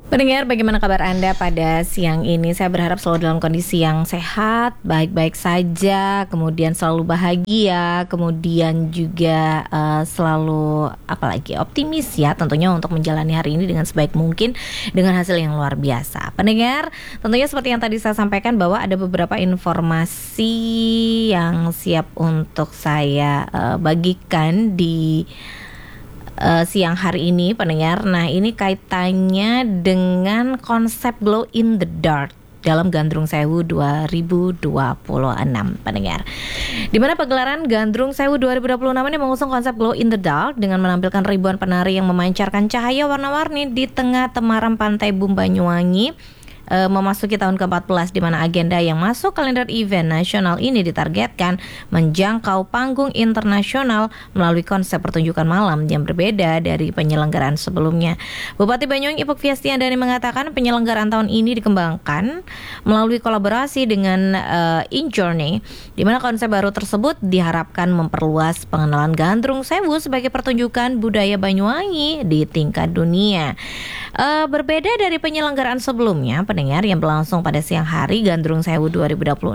Pendengar, bagaimana kabar Anda pada siang ini? Saya berharap selalu dalam kondisi yang sehat, baik-baik saja, kemudian selalu bahagia, kemudian juga selalu optimis ya, tentunya untuk menjalani hari ini dengan sebaik mungkin dengan hasil yang luar biasa. Pendengar, tentunya seperti yang tadi saya sampaikan bahwa ada beberapa informasi yang siap untuk saya bagikan di siang hari ini, pendengar. Nah, ini kaitannya dengan konsep glow in the dark dalam Gandrung Sewu 2026, pendengar. Di mana pagelaran Gandrung Sewu 2026 ini mengusung konsep glow in the dark dengan menampilkan ribuan penari yang memancarkan cahaya warna-warni di tengah temaram pantai Bum Banyuwangi. Memasuki tahun ke-14 di mana agenda yang masuk kalender event nasional ini ditargetkan menjangkau panggung internasional melalui konsep pertunjukan malam yang berbeda dari penyelenggaraan sebelumnya. Bupati Banyuwangi Ipuk Fiastiandani mengatakan penyelenggaraan tahun ini dikembangkan melalui kolaborasi dengan InJourney, di mana konsep baru tersebut diharapkan memperluas pengenalan Gandrung Sewu sebagai pertunjukan budaya Banyuwangi di tingkat dunia. Berbeda dari penyelenggaraan sebelumnya, pendengar, yang berlangsung pada siang hari, Gandrung Sewu 2026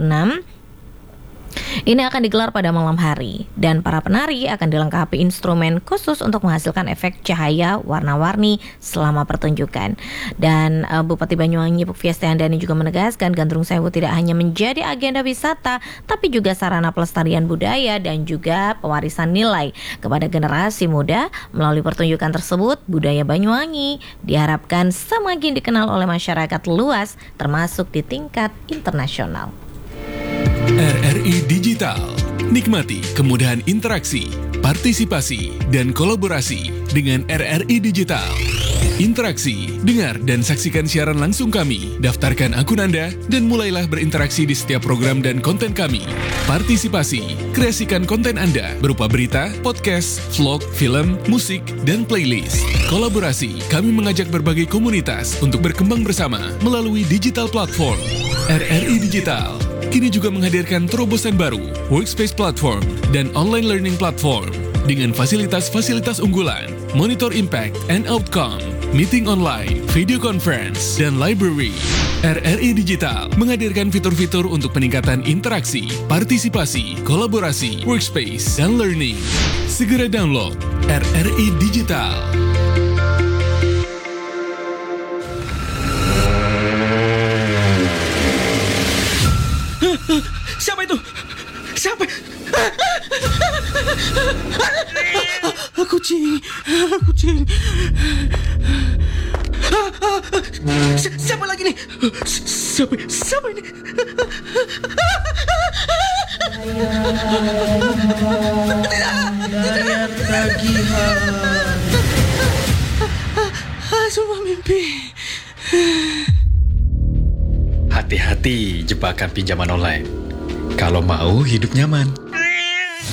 ini akan digelar pada malam hari dan para penari akan dilengkapi instrumen khusus untuk menghasilkan efek cahaya warna-warni selama pertunjukan. Dan Bupati Banyuwangi Ipuk Fiastiandani juga menegaskan Gandrung Sewu tidak hanya menjadi agenda wisata, tapi juga sarana pelestarian budaya dan juga pewarisan nilai kepada generasi muda. Melalui pertunjukan tersebut, budaya Banyuwangi diharapkan semakin dikenal oleh masyarakat luas, termasuk di tingkat internasional. RRI Digital. Nikmati kemudahan interaksi, partisipasi, dan kolaborasi dengan RRI Digital. Interaksi, dengar dan saksikan siaran langsung kami, daftarkan akun Anda, dan mulailah berinteraksi di setiap program dan konten kami. Partisipasi, kreasikan konten Anda berupa berita, podcast, vlog, film, musik, dan playlist. Kolaborasi, kami mengajak berbagai komunitas untuk berkembang bersama melalui digital platform. RRI Digital kini juga menghadirkan terobosan baru, workspace platform, dan online learning platform dengan fasilitas-fasilitas unggulan, monitor impact and outcome, meeting online, video conference, dan library. RRI Digital menghadirkan fitur-fitur untuk peningkatan interaksi, partisipasi, kolaborasi, workspace, dan learning. Segera download RRI Digital. Siapa itu? Siapa? Kucing. Siapa lagi nih? Siapa ini? Bayar tagihan. Semua mimpi. Hati-hati jebakan pinjaman online. Kalau mau hidup nyaman,